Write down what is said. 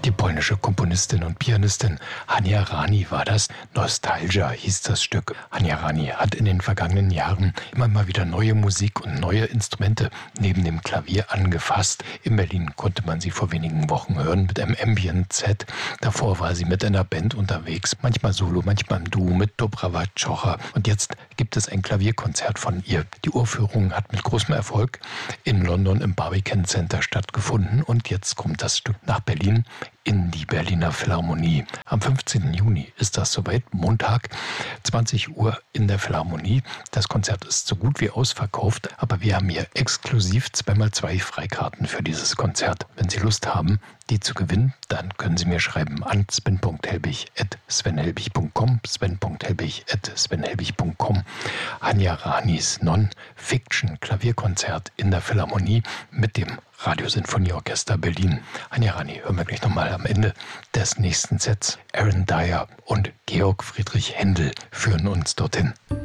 Die polnische Komponistin und Pianistin Hania Rani war das. Nostalgia hieß das Stück. Hania Rani hat in den vergangenen Jahren immer mal wieder neue Musik und neue Instrumente neben dem Klavier angefasst. In Berlin konnte man sie vor wenigen Wochen hören mit einem Ambient-Set. Davor war sie mit einer Band unterwegs, manchmal solo, manchmal im Duo mit Dobrava Czocha. Und jetzt gibt es ein Klavierkonzert von ihr. Die Uraufführung hat mit großem Erfolg in London im Barbican Center stattgefunden und jetzt kommt das Stück nach Berlin in die Berliner Philharmonie. Am 15. Juni ist das soweit, Montag, 20 Uhr in der Philharmonie. Das Konzert ist so gut wie ausverkauft, aber wir haben hier exklusiv 2x2 Freikarten für dieses Konzert. Wenn Sie Lust haben, die zu gewinnen, dann können Sie mir schreiben an sven.helbig@svenhelbig.com, sven.helbig@svenhelbig.com. Hania Ranis Non-Fiction Klavierkonzert in der Philharmonie mit dem Radiosinfonieorchester Berlin. Hania Rani hören wir gleich nochmal am Ende des nächsten Sets. Aaron Dyer und Georg Friedrich Händel führen uns dorthin.